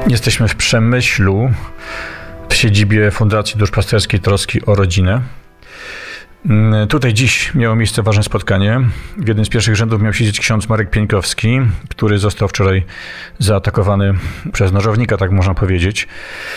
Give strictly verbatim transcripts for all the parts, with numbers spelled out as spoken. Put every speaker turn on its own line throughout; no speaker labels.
Jesteśmy w Przemyślu, w siedzibie Fundacji Duszpasterskiej Troski o Rodzinę. Tutaj dziś miało miejsce ważne spotkanie. W jednym z pierwszych rzędów miał siedzieć ksiądz Marek Pieńkowski, który został wczoraj zaatakowany przez nożownika, tak można powiedzieć.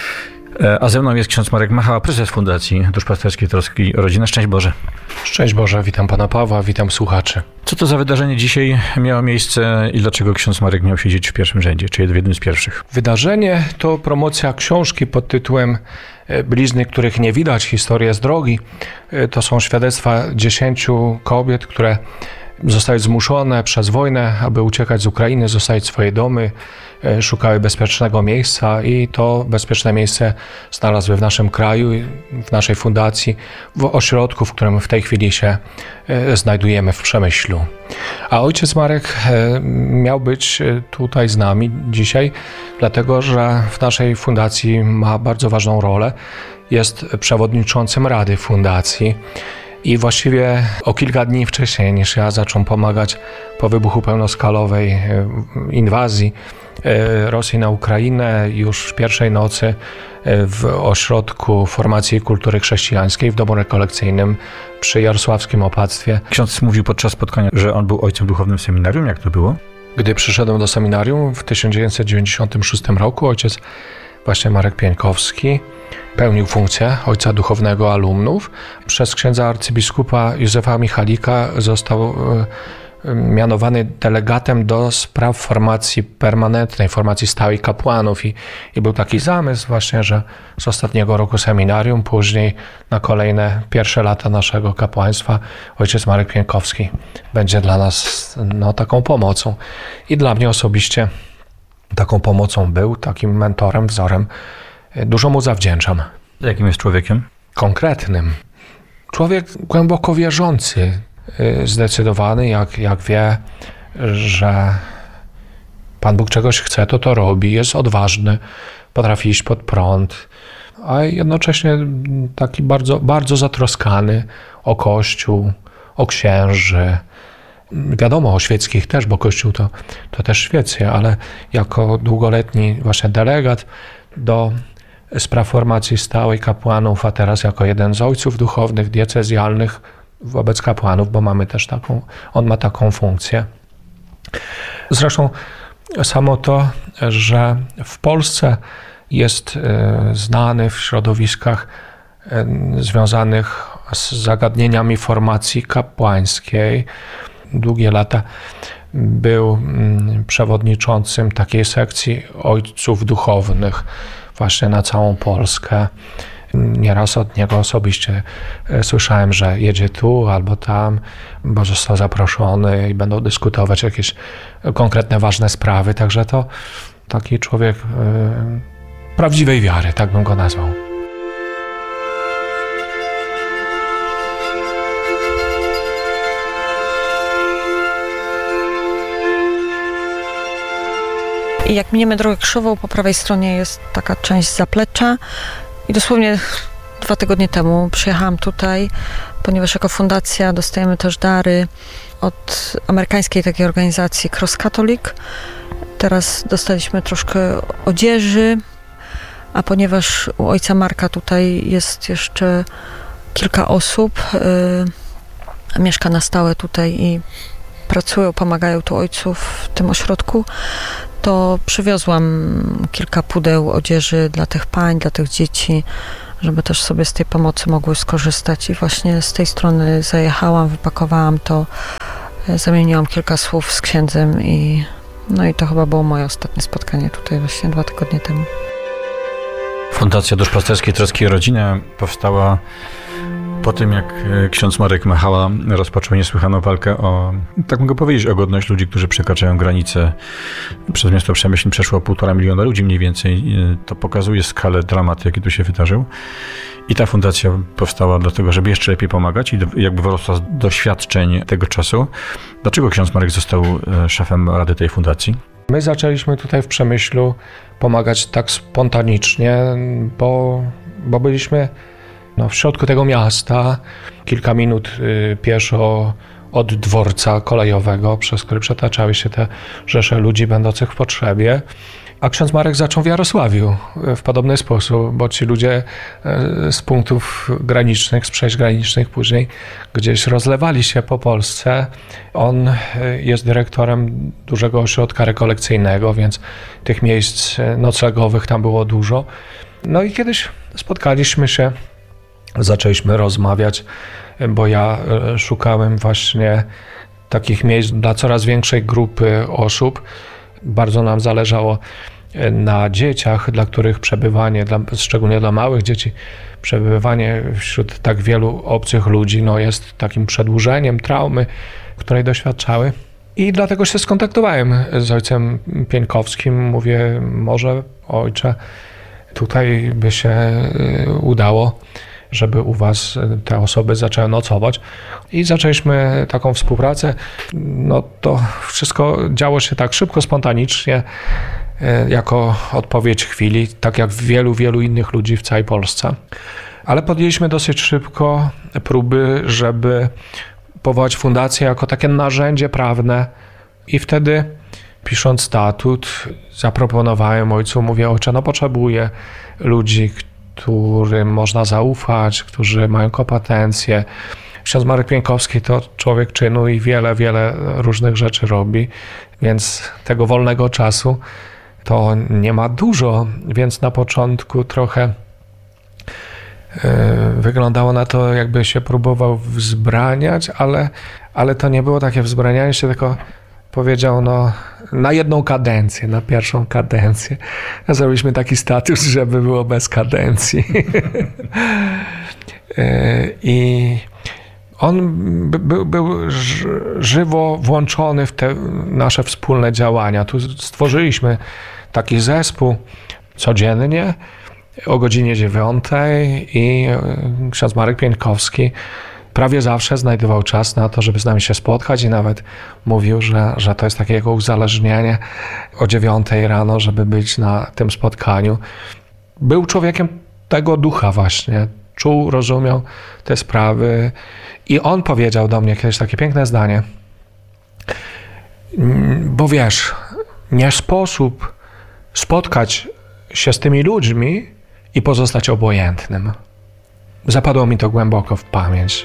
A ze mną jest ksiądz Marek Machała, prezes Fundacji Duszpasterskiej Troski o Rodzinę. Szczęść Boże.
Szczęść Boże, witam pana Pawła, witam słuchaczy.
Co to za wydarzenie dzisiaj miało miejsce i dlaczego ksiądz Marek miał siedzieć w pierwszym rzędzie, czy w jednym z pierwszych?
Wydarzenie to promocja książki pod tytułem Blizny, których nie widać, historia z drogi. To są świadectwa dziesięciu kobiet, które zostały zmuszone przez wojnę, aby uciekać z Ukrainy, zostawić swoje domy, szukały bezpiecznego miejsca i to bezpieczne miejsce znalazły w naszym kraju, w naszej fundacji, w ośrodku, w którym w tej chwili się znajdujemy w Przemyślu. A ojciec Marek miał być tutaj z nami dzisiaj, dlatego że w naszej fundacji ma bardzo ważną rolę. Jest przewodniczącym Rady Fundacji. I właściwie o kilka dni wcześniej niż ja zaczął pomagać po wybuchu pełnoskalowej inwazji Rosji na Ukrainę, już w pierwszej nocy w ośrodku formacji kultury chrześcijańskiej w domu rekolekcyjnym przy Jarosławskim Opactwie.
Ksiądz mówił podczas spotkania, że on był ojcem duchownym w seminarium. Jak to było?
Gdy przyszedłem do seminarium w tysiąc dziewięćset dziewięćdziesiątym szóstym roku, ojciec właśnie Marek Pieńkowski pełnił funkcję ojca duchownego alumnów. Przez księdza arcybiskupa Józefa Michalika został mianowany delegatem do spraw formacji permanentnej, formacji stałej kapłanów i, i był taki zamysł właśnie, że z ostatniego roku seminarium, później na kolejne pierwsze lata naszego kapłaństwa ojciec Marek Pieńkowski będzie dla nas no, taką pomocą. I dla mnie osobiście taką pomocą był, takim mentorem, wzorem. Dużo mu zawdzięczam.
Jakim jest człowiekiem?
Konkretnym. Człowiek głęboko wierzący, zdecydowany, jak, jak wie, że Pan Bóg czegoś chce, to to robi, jest odważny, potrafi iść pod prąd, a jednocześnie taki bardzo, bardzo zatroskany o Kościół, o księży. Wiadomo, o świeckich też, bo Kościół to, to też świeckie, ale jako długoletni właśnie delegat do spraw formacji stałej kapłanów, a teraz jako jeden z ojców duchownych, diecezjalnych wobec kapłanów, bo mamy też taką, on ma taką funkcję. Zresztą samo to, że w Polsce jest znany w środowiskach związanych z zagadnieniami formacji kapłańskiej. Długie lata był przewodniczącym takiej sekcji ojców duchownych właśnie na całą Polskę. Nieraz od niego osobiście słyszałem, że jedzie tu albo tam, bo został zaproszony i będą dyskutować jakieś konkretne, ważne sprawy. Także to taki człowiek yy, prawdziwej wiary, tak bym go nazwał.
I jak miniemy drogę krzyżową, po prawej stronie jest taka część zaplecza i dosłownie dwa tygodnie temu przyjechałam tutaj, ponieważ jako fundacja dostajemy też dary od amerykańskiej takiej organizacji Cross Catholic. Teraz dostaliśmy troszkę odzieży, a ponieważ u ojca Marka tutaj jest jeszcze kilka osób, yy, mieszka na stałe tutaj i pracują, pomagają tu ojcu w tym ośrodku, to przywiozłam kilka pudeł odzieży dla tych pań, dla tych dzieci, żeby też sobie z tej pomocy mogły skorzystać. I właśnie z tej strony zajechałam, wypakowałam to, zamieniłam kilka słów z księdzem i no i to chyba było moje ostatnie spotkanie tutaj właśnie dwa tygodnie temu.
Fundacja Duszpasterskiej Troski o Rodzinę powstała po tym, jak ksiądz Marek Machała rozpoczął niesłychaną walkę o, tak mogę powiedzieć, o godność ludzi, którzy przekraczają granice. Przez miasto Przemyśl przeszło półtora miliona ludzi mniej więcej. To pokazuje skalę dramatu, jaki tu się wydarzył. I ta fundacja powstała dlatego, żeby jeszcze lepiej pomagać i jakby wyrosła z doświadczeń tego czasu. Dlaczego ksiądz Marek został szefem rady tej fundacji?
My zaczęliśmy tutaj w Przemyślu pomagać tak spontanicznie, bo, bo byliśmy no, w środku tego miasta, kilka minut y, pieszo od dworca kolejowego, przez który przetaczały się te rzesze ludzi będących w potrzebie. A ksiądz Marek zaczął w Jarosławiu w podobny sposób, bo ci ludzie z punktów granicznych, z przejść granicznych później gdzieś rozlewali się po Polsce. On jest dyrektorem dużego ośrodka rekolekcyjnego, więc tych miejsc noclegowych tam było dużo. No i kiedyś spotkaliśmy się, zaczęliśmy rozmawiać, bo ja szukałem właśnie takich miejsc dla coraz większej grupy osób. Bardzo nam zależało na dzieciach, dla których przebywanie, dla, szczególnie dla małych dzieci, przebywanie wśród tak wielu obcych ludzi no jest takim przedłużeniem traumy, której doświadczały. I dlatego się skontaktowałem z ojcem Pieńkowskim. Mówię, może ojcze, tutaj by się udało, żeby u was te osoby zaczęły nocować. I zaczęliśmy taką współpracę. No to wszystko działo się tak szybko, spontanicznie, jako odpowiedź chwili, tak jak wielu, wielu innych ludzi w całej Polsce. Ale podjęliśmy dosyć szybko próby, żeby powołać fundację jako takie narzędzie prawne i wtedy, pisząc statut, zaproponowałem ojcu, mówię, ojcze, no potrzebuję ludzi, którym można zaufać, którzy mają kompetencje. Ksiądz Marek Pieńkowski to człowiek czynu i wiele, wiele różnych rzeczy robi, więc tego wolnego czasu to nie ma dużo, więc na początku trochę wyglądało na to, jakby się próbował wzbraniać, ale, ale to nie było takie wzbranianie się, tylko powiedział, no na jedną kadencję, na pierwszą kadencję. Zrobiliśmy taki status, żeby było bez kadencji. I on był, był żywo włączony w te nasze wspólne działania. Tu stworzyliśmy taki zespół codziennie o godzinie dziewiątej i ksiądz Marek Pieńkowski prawie zawsze znajdował czas na to, żeby z nami się spotkać i nawet mówił, że, że to jest takie jego uzależnienie o dziewiątej rano, żeby być na tym spotkaniu. Był człowiekiem tego ducha właśnie. Czuł, rozumiał te sprawy i on powiedział do mnie kiedyś takie piękne zdanie, bo wiesz, nie sposób spotkać się z tymi ludźmi i pozostać obojętnym. Zapadło mi to głęboko w pamięć.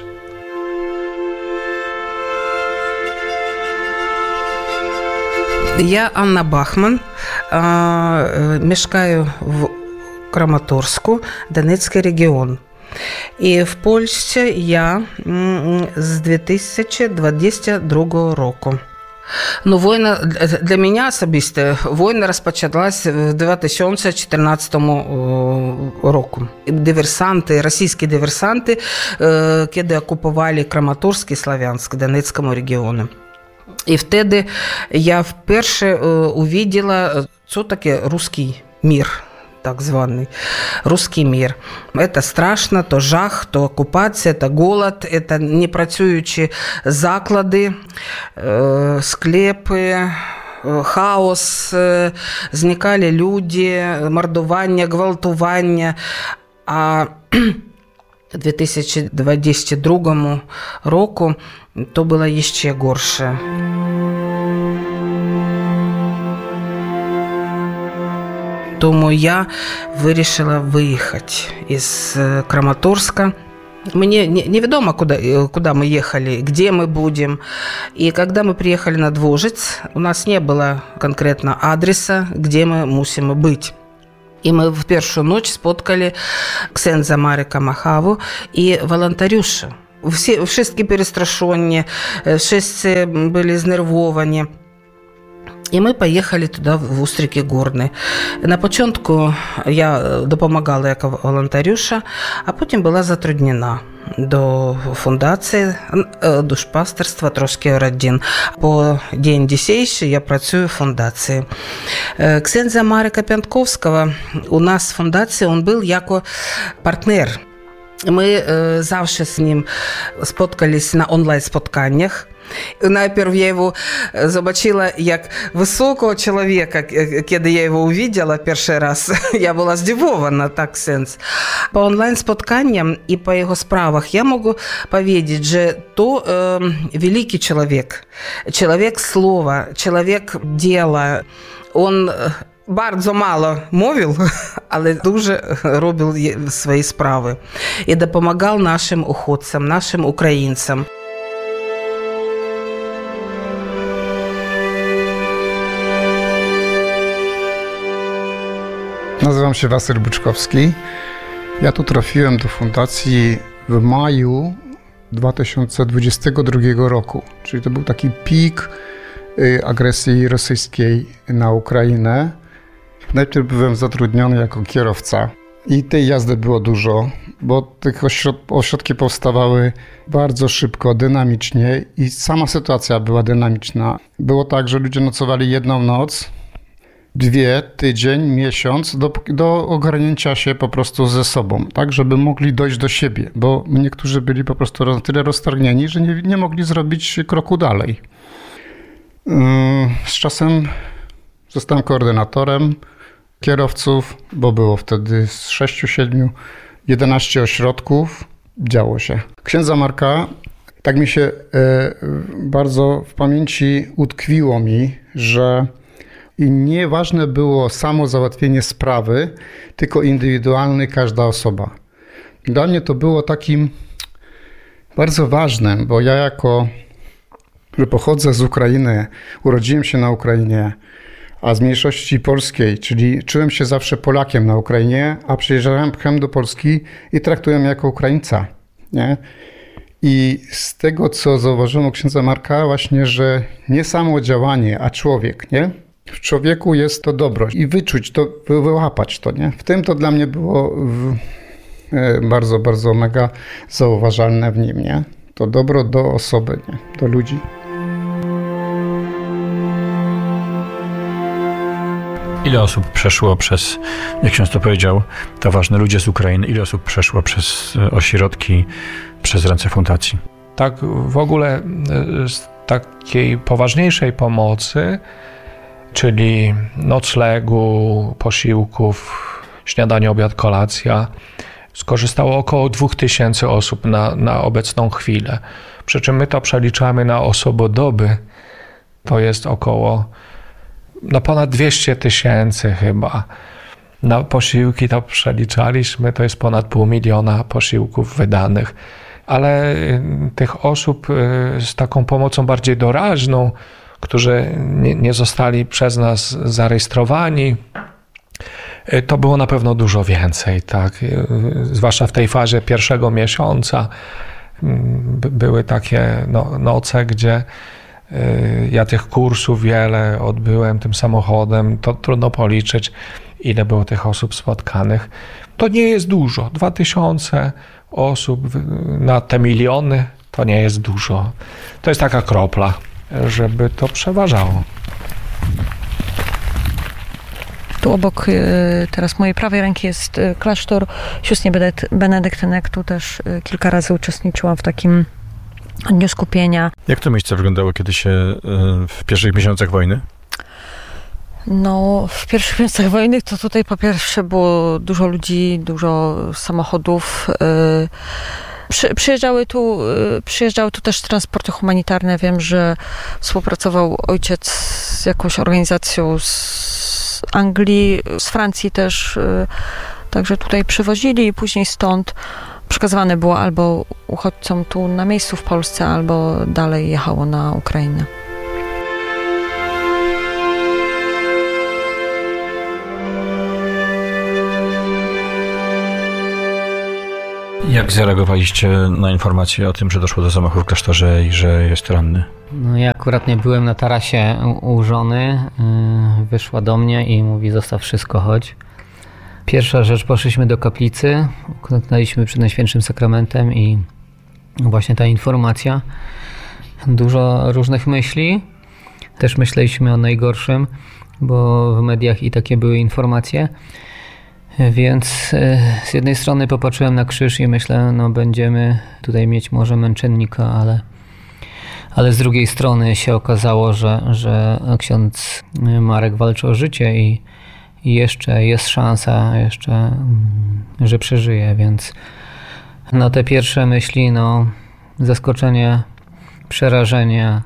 Я Анна Бахман, mieszkаю в Краматорску, Донецкий регион. І в Польщі я з дві тисячі двадцять другого року. Ну, війна, для мене особисто, війна розпочалась в дві тисячі чотирнадцятому року. Диверсанти, російські диверсанти, коли окупували Краматорськ і Слов'янськ, Донецькому регіону. І вtedy я вперше увидела, що таке русський мір. Так званый русский мир. Это страшно, то жах, то оккупация, это голод, это непрацюючі заклади, э, склепи, э, хаос, э, зникали люди, мордування, гвалтування. А в дві тисячі двадцять другому року то було ще горше. Тому я вирішила виїхати із Краматорска. Мне неведомо, куда, куда мы ехали, где мы будем. И когда мы приехали на Двожец, у нас не было конкретно адреса, где мы мусимо быть. І ми в першу ніч споткали ксендза Марека Махаву і волонтерюшу. Всі, всі перестрашені, всі були знервовані. І ми поїхали туди, в Устрики Горні. На початку я допомагала як волонтерюша, а потім була затруднена до фундації душпастерства «Трошки родин». По день десятий я працюю в фундації. Ксендза Марека Пянтковського у нас в фундації він був як партнер. Ми завжди з ним споткались на онлайн-спотканнях. Najpierw я его zobaczyła jak высокого человека, kiedy ja его увидела pierwszy raz. Ja była zdziwiona, tak sens. Po online spotkaniom i po jego sprawach ja mogę powiedzieć, że to e, wielki człowiek. Człowiek słowa, człowiek dzieła. On bardzo mało mówił, ale dużo robił swoje sprawy i допомагał naszym uchodźcom, naszym Ukraińcom.
Nazywam się Wasyl Buczkowski. Ja tu trafiłem do fundacji w maju dwa tysiące dwudziestego drugiego roku, czyli to był taki pik agresji rosyjskiej na Ukrainę. Najpierw byłem zatrudniony jako kierowca i tej jazdy było dużo, bo tych ośrodki powstawały bardzo szybko, dynamicznie i sama sytuacja była dynamiczna. Było tak, że ludzie nocowali jedną noc, dwie, tydzień, miesiąc do, do ogarnięcia się po prostu ze sobą, tak, żeby mogli dojść do siebie, bo niektórzy byli po prostu na tyle roztargnieni, że nie, nie mogli zrobić kroku dalej. Z czasem zostałem koordynatorem kierowców, bo było wtedy z sześciu, siedmiu, jedenaście ośrodków, działo się. Księdza Marka, tak mi się bardzo w pamięci utkwiło mi, że i nieważne było samo załatwienie sprawy, tylko indywidualny każda osoba. Dla mnie to było takim bardzo ważnym, bo ja jako, że pochodzę z Ukrainy, urodziłem się na Ukrainie, a z mniejszości polskiej, czyli czułem się zawsze Polakiem na Ukrainie, a przyjeżdżałem do Polski i traktuję mnie jako Ukraińca, nie? I z tego, co zauważyłem u księdza Marka, właśnie, że nie samo działanie, a człowiek, nie? W człowieku jest to dobro i wyczuć to, wyłapać to, nie? W tym to dla mnie było bardzo, bardzo mega zauważalne w nim, nie? To dobro do osoby, nie? Do ludzi.
Ile osób przeszło przez, jak ksiądz to powiedział, to ważne ludzie z Ukrainy, ile osób przeszło przez ośrodki, przez ręce fundacji?
Tak w ogóle z takiej poważniejszej pomocy, czyli noclegu, posiłków, śniadanie, obiad, kolacja, skorzystało około dwóch tysięcy osób na, na obecną chwilę. Przy czym my to przeliczamy na osobodoby, to jest około no ponad dwieście tysięcy chyba. Na posiłki to przeliczaliśmy, to jest ponad pół miliona posiłków wydanych. Ale tych osób z taką pomocą bardziej doraźną, którzy nie, nie zostali przez nas zarejestrowani, to było na pewno dużo więcej, tak? Zwłaszcza w tej fazie pierwszego miesiąca były takie no, noce, gdzie ja tych kursów wiele odbyłem tym samochodem, to trudno policzyć, ile było tych osób spotkanych. To nie jest dużo. Dwa tysiące osób na te miliony to nie jest dużo. To jest taka kropla, żeby to przeważało.
Tu obok teraz mojej prawej ręki jest klasztor sióstr benedyktynek. Tu też kilka razy uczestniczyłam w takim dniu skupienia.
Jak to miejsce wyglądało, kiedy się w pierwszych miesiącach wojny?
No, w pierwszych miesiącach wojny to tutaj po pierwsze było dużo ludzi, dużo samochodów. Przy, przyjeżdżały, tu, przyjeżdżały tu też transporty humanitarne. Wiem, że współpracował ojciec z jakąś organizacją z Anglii, z Francji też. Także tutaj przywozili i później stąd przekazywane było albo uchodźcom tu na miejscu w Polsce, albo dalej jechało na Ukrainę.
Jak zareagowaliście na informację o tym, że doszło do zamachu w klasztorze i że jest ranny?
No ja akurat nie byłem na tarasie u żony. Wyszła do mnie i mówi: zostaw wszystko, chodź. Pierwsza rzecz, poszliśmy do kaplicy, uklęknęliśmy przed Najświętszym Sakramentem i właśnie ta informacja. Dużo różnych myśli. Też myśleliśmy o najgorszym, bo w mediach i takie były informacje. Więc z jednej strony popatrzyłem na krzyż i myślę, no będziemy tutaj mieć może męczennika, ale, ale z drugiej strony się okazało, że, że ksiądz Marek walczy o życie i, i jeszcze jest szansa, jeszcze, że przeżyje, więc no te pierwsze myśli, no zaskoczenie, przerażenie,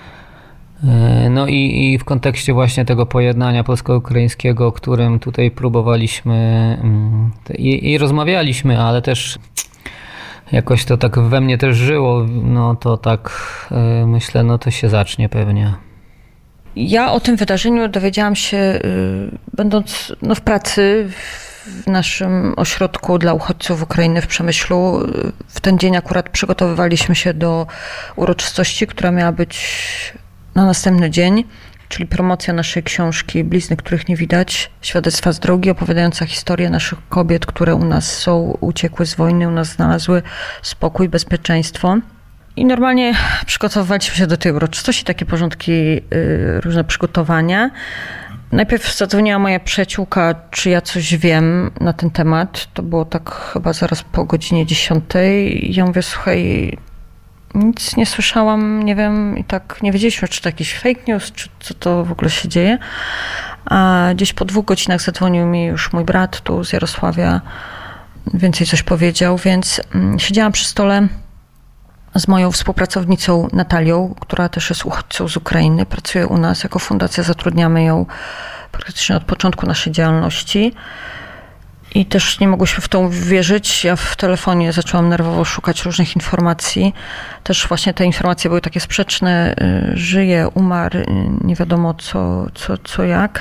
no i, i w kontekście właśnie tego pojednania polsko-ukraińskiego, o którym tutaj próbowaliśmy i, i rozmawialiśmy, ale też jakoś to tak we mnie też żyło, no to tak myślę, no to się zacznie pewnie.
Ja o tym wydarzeniu dowiedziałam się będąc no, w pracy w naszym ośrodku dla uchodźców Ukrainy w Przemyślu. W ten dzień akurat przygotowywaliśmy się do uroczystości, która miała być na następny dzień, czyli promocja naszej książki Blizny, których nie widać, świadectwa z drogi, opowiadająca historię naszych kobiet, które u nas są, uciekły z wojny, u nas znalazły spokój, bezpieczeństwo. I normalnie przygotowywaliśmy się do tej uroczystości, takie porządki, yy, różne przygotowania. Najpierw zadzwoniła moja przyjaciółka, czy ja coś wiem na ten temat. To było tak chyba zaraz po godzinie dziesiątej. I ja mówię, słuchaj, nic nie słyszałam, nie wiem, i tak nie wiedzieliśmy, czy to jakiś fake news, czy co to w ogóle się dzieje. A gdzieś po dwóch godzinach zadzwonił mi już mój brat tu z Jarosławia, więcej coś powiedział, więc siedziałam przy stole z moją współpracownicą Natalią, która też jest uchodźcą z Ukrainy, pracuje u nas jako fundacja, zatrudniamy ją praktycznie od początku naszej działalności. I też nie mogłyśmy w to uwierzyć. Ja w telefonie zaczęłam nerwowo szukać różnych informacji. Też właśnie te informacje były takie sprzeczne. Żyje, umarł, nie wiadomo co, co, co jak.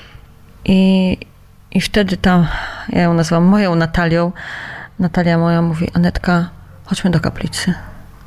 I, i wtedy tam, ja ją nazywam moją Natalią, Natalia moja mówi, Anetka, chodźmy do kaplicy.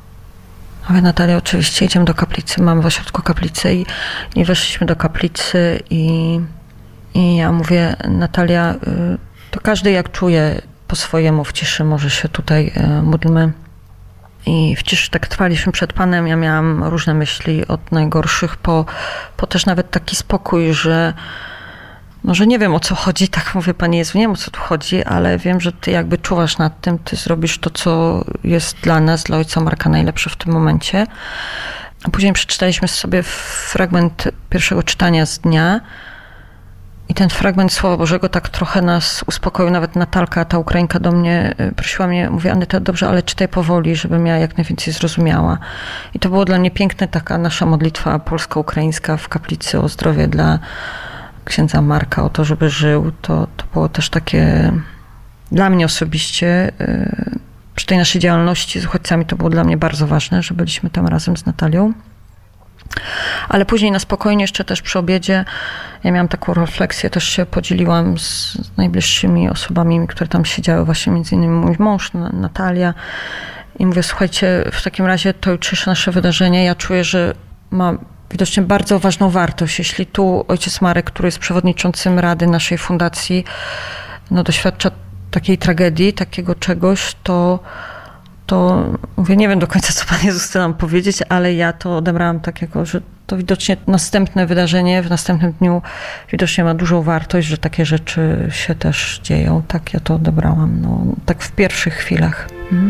A mówię, Natalia, oczywiście idziemy do kaplicy. Mamy w ośrodku kaplicę i, i weszliśmy do kaplicy i, i ja mówię, Natalia, to każdy jak czuje po swojemu w ciszy, może się tutaj módlmy. I w ciszy tak trwaliśmy przed Panem. Ja miałam różne myśli od najgorszych po, po też nawet taki spokój, że może nie wiem o co chodzi, tak mówię, Panie Jezu, nie wiem o co tu chodzi, ale wiem, że Ty jakby czuwasz nad tym, Ty zrobisz to, co jest dla nas, dla Ojca Marka najlepsze w tym momencie. A później przeczytaliśmy sobie fragment pierwszego czytania z dnia i ten fragment Słowa Bożego tak trochę nas uspokoił. Nawet Natalka, ta Ukrainka do mnie prosiła mnie, mówi, Aneta, dobrze, ale czytaj powoli, żebym ja jak najwięcej zrozumiała. I to było dla mnie piękne, taka nasza modlitwa polsko-ukraińska w kaplicy o zdrowie dla księdza Marka, o to, żeby żył. To, to było też takie dla mnie osobiście, przy tej naszej działalności z uchodźcami to było dla mnie bardzo ważne, że byliśmy tam razem z Natalią. Ale później na spokojnie jeszcze też przy obiedzie ja miałam taką refleksję, też się podzieliłam z najbliższymi osobami, które tam siedziały, właśnie między innymi mój mąż, Natalia. I mówię, słuchajcie, w takim razie to jutrzejsze nasze wydarzenie, ja czuję, że ma widocznie bardzo ważną wartość. Jeśli tu ojciec Marek, który jest przewodniczącym Rady naszej fundacji, no doświadcza takiej tragedii, takiego czegoś, to to mówię, nie wiem do końca, co Pan Jezus chce nam powiedzieć, ale ja to odebrałam tak jako, że to widocznie następne wydarzenie w następnym dniu widocznie ma dużą wartość, że takie rzeczy się też dzieją. Tak ja to odebrałam, no, tak w pierwszych chwilach. Mhm.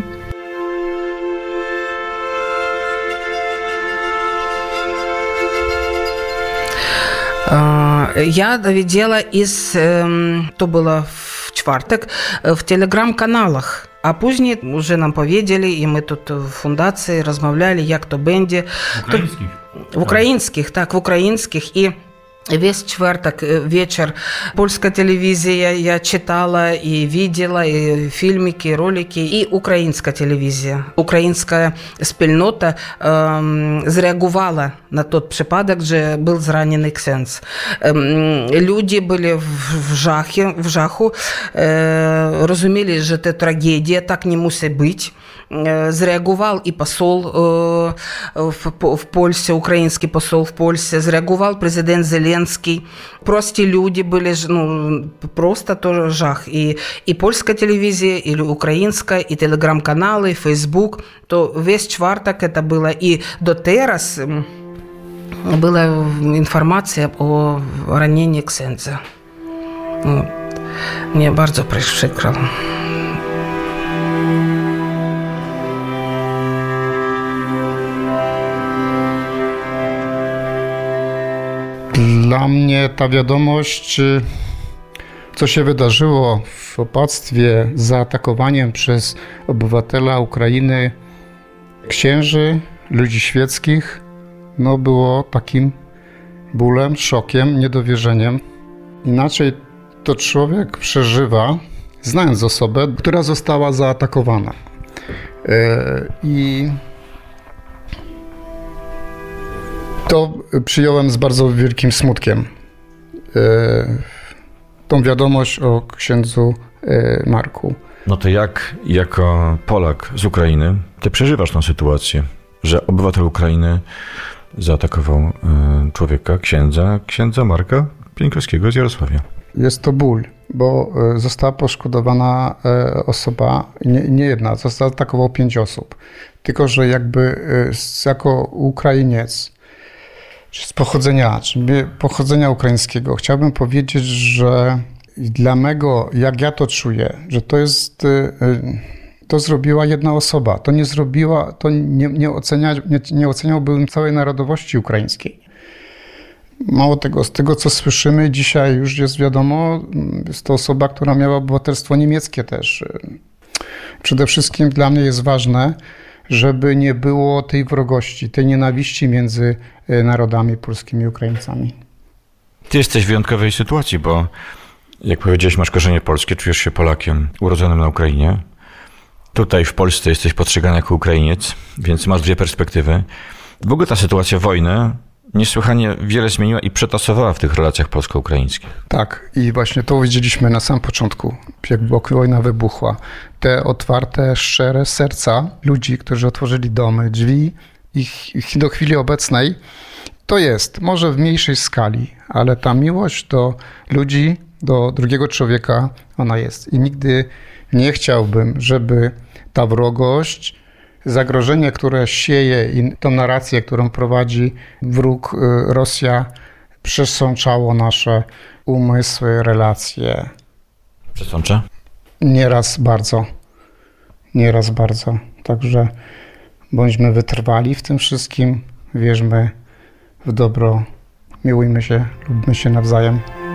Я видела из, то было в четверток, в телеграм-каналах. А później вже нам powiedzieli, і ми тут в фундації розмовляли, як то бенді.
Українських?
В українських, так, в українських. І весь четверток вечер польская телевизия я читала и видела, и фильмики, и ролики, и украинская телевизия. Украинская спільнота ем, зреагувала на тот припадок, że был зранений ксенц. Ем, люди были в, в, жахе, в жаху, е, розуміли, що це трагедія, так не мусить бути. Зреагував і посол в, в Польщі, український посол в Польщі, зреагував президент Зеленський. Прості люди були, ну, просто то жах. І, і польська телевізія, і українська, і телеграм-канали, і Фейсбук. То весь четверток це було. І до зараз була інформація о раненні ксендза. Ну, мені дуже прикро.
Dla mnie ta wiadomość, co się wydarzyło w opactwie z zaatakowaniem przez obywatela Ukrainy księży, ludzi świeckich, no było takim bólem, szokiem, niedowierzeniem. Inaczej to człowiek przeżywa, znając osobę, która została zaatakowana. I to przyjąłem z bardzo wielkim smutkiem. Tą wiadomość o księdzu Marku.
No to jak jako Polak z Ukrainy ty przeżywasz tą sytuację, że obywatel Ukrainy zaatakował człowieka, księdza, księdza Marka Pieńkowskiego z Jarosławia?
Jest to ból, bo została poszkodowana osoba, nie, nie jedna, został atakował pięć osób. Tylko że jakby jako Ukrainiec, czy z pochodzenia, czy pochodzenia ukraińskiego, chciałbym powiedzieć, że dla mego, jak ja to czuję, że to jest, to zrobiła jedna osoba. To nie zrobiła, to nie, nie, ocenia, nie, nie oceniałbym całej narodowości ukraińskiej. Mało tego, z tego co słyszymy dzisiaj już jest wiadomo, jest to osoba, która miała obywatelstwo niemieckie też. Przede wszystkim dla mnie jest ważne, żeby nie było tej wrogości, tej nienawiści między narodami polskimi i Ukraińcami.
Ty jesteś w wyjątkowej sytuacji, bo jak powiedziałeś, masz korzenie polskie, czujesz się Polakiem urodzonym na Ukrainie. Tutaj w Polsce jesteś postrzegany jako Ukrainiec, więc masz dwie perspektywy. W ogóle ta sytuacja wojny niesłychanie wiele zmieniła i przetasowała w tych relacjach polsko-ukraińskich.
Tak, i właśnie to widzieliśmy na samym początku, jak wojna wybuchła. Te otwarte, szczere serca ludzi, którzy otworzyli domy, drzwi, ich, ich do chwili obecnej, to jest, może w mniejszej skali, ale ta miłość do ludzi, do drugiego człowieka, ona jest. I nigdy nie chciałbym, żeby ta wrogość, zagrożenie, które sieje i tą narrację, którą prowadzi wróg Rosja, przesączało nasze umysły, relacje.
Przesącza?
Nieraz bardzo. Nieraz bardzo. Także bądźmy wytrwali w tym wszystkim, wierzmy w dobro, miłujmy się, lubmy się nawzajem.